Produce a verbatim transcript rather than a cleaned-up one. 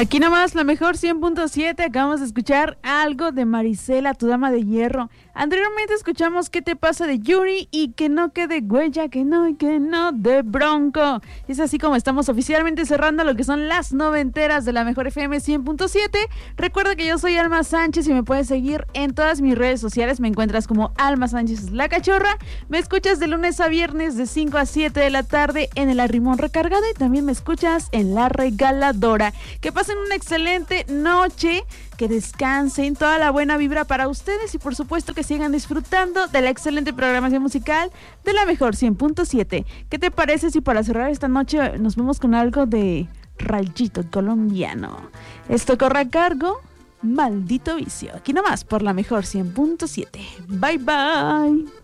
Aquí nomás, la mejor cien punto siete, acabamos de escuchar algo de Marisela, tu dama de hierro. Anteriormente escuchamos ¿Qué te pasa? De Yuri y Que no quede huella, que no y que no de Bronco. Es así como estamos oficialmente cerrando lo que son las noventeras de la mejor F M cien punto siete. Recuerda que yo soy Alma Sánchez y me puedes seguir en todas mis redes sociales. Me encuentras como Alma Sánchez La Cachorra. Me escuchas de lunes a viernes de cinco a siete de la tarde en el Arrimón Recargado y también me escuchas en La Regaladora. Que pasen una excelente noche, que descansen, toda la buena vibra para ustedes y por supuesto que sigan disfrutando de la excelente programación musical de la mejor cien punto siete. ¿Qué te parece si para cerrar esta noche nos vemos con algo de Rayito Colombiano? Esto corre a cargo Maldito Vicio, aquí nomás por la mejor cien punto siete. Bye bye.